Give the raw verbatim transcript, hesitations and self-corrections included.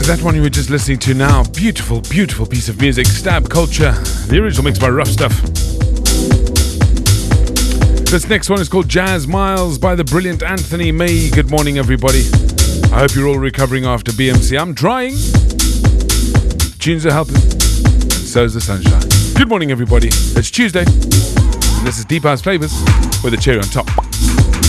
That one you were just listening to now, beautiful, beautiful piece of music, Stab Culture, the original mix by Rough Stuff. This next one is called Jazz Miles by the brilliant Anthony May. Good morning, everybody. I hope you're all recovering after B M C. I'm trying. Tunes are helping, and so is the sunshine. Good morning, everybody. It's Tuesday, and this is Deep House Flavors with a cherry on top.